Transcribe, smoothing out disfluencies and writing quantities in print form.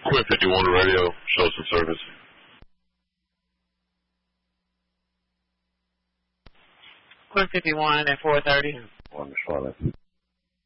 Quinn 51 radio, show some service. Quinn 51 at 4:30. On the Charlotte.